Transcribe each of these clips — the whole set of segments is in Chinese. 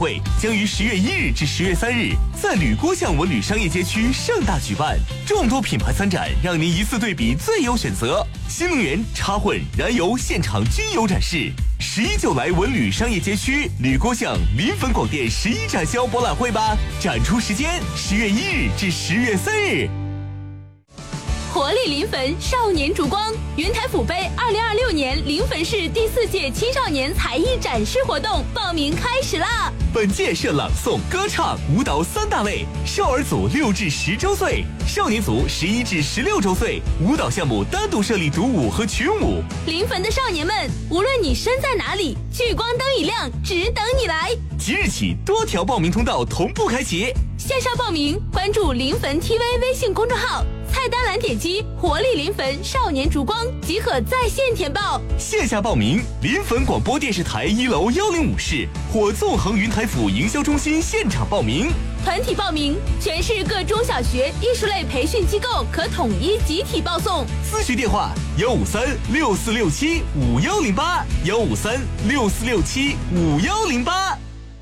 会将于10月1日至10月3日在吕郭巷文旅商业街区盛大举办，众多品牌参展，让您一次对比最有选择。新能源、插混、燃油现场均有展示。11就来文旅商业街区吕郭巷临汾广电11展销博览会吧，展出时间10月1日至10月3日。 活力临汾少年烛光云台府杯2026年临汾市第4届青少年才艺展示活动报名开始啦！ 本届设朗诵、歌唱、舞蹈3大类，少儿组6至10周岁，少年组11至16周岁，舞蹈项目单独设立独舞和群舞。 临汾的少年们，无论你身在哪里，聚光灯一亮，只等你来。 即日起，多条报名通道同步开启。 线上报名，关注临汾 TV 微信公众号，菜单栏点击活力临汾少年烛光即可在线填报。 线下报名，临汾广播电视台1楼105室或纵横云台府营销中心现场报名。 团体报名，全市各中小学艺术类培训机构可统一集体报送。 咨询电话153-6467-5108，153-6467-5108。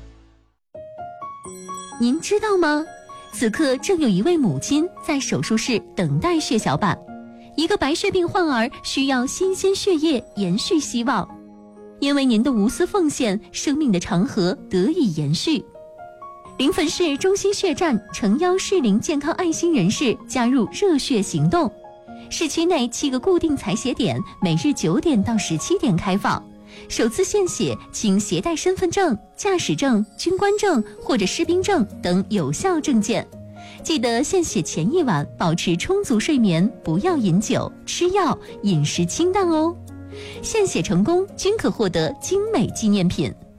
您知道吗？此刻正有一位母亲在手术室等待血小板，一个白血病患儿需要新鲜血液延续希望。因为您的无私奉献，生命的长河得以延续。临汾市中心血站诚邀适龄健康爱心人士加入热血行动。市区内7个固定采血点，每日9点到17点开放。首次献血请携带身份证、驾驶证、军官证或者士兵证等有效证件。记得献血前一晚保持充足睡眠，不要饮酒、吃药，饮食清淡哦。献血成功均可获得精美纪念品。